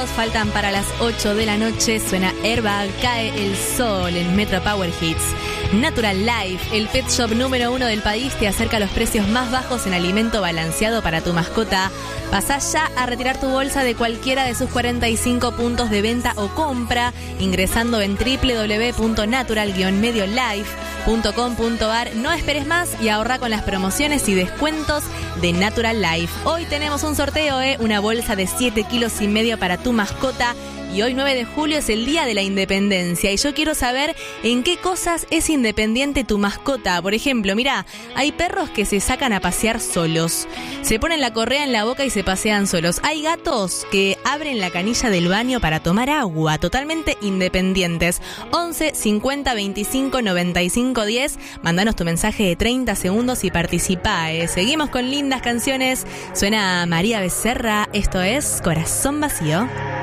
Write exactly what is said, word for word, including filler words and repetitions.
Faltan para las ocho de la noche, suena Airbag, cae el sol en Metro Power Hits. Natural Life, el pet shop número uno del país, te acerca a los precios más bajos en alimento balanceado para tu mascota. Pasá ya a retirar tu bolsa de cualquiera de sus cuarenta y cinco puntos de venta o compra ingresando en doble u doble u doble u punto natural guion medio life punto com punto a r. No esperes más y ahorra con las promociones y descuentos de Natural Life. Hoy tenemos un sorteo, ¿eh? Una bolsa de siete kilos y medio para tu mascota. Y hoy nueve de julio es el Día de la Independencia y yo quiero saber en qué cosas es independiente tu mascota. Por ejemplo, mirá, hay perros que se sacan a pasear solos, se ponen la correa en la boca y se pasean solos. Hay gatos que abren la canilla del baño para tomar agua, totalmente independientes. once cincuenta veinticinco noventa y cinco diez, mandanos tu mensaje de treinta segundos y participá, ¿eh? Seguimos con lindas canciones, suena María Becerra, esto es Corazón Vacío.